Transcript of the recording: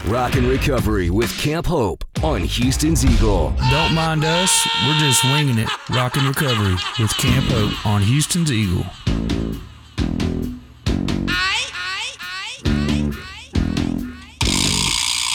Rock and Recovery with Camp Hope on Houston's Eagle. Don't mind us, we're just winging it. Rock and Recovery with Camp Hope on Houston's Eagle.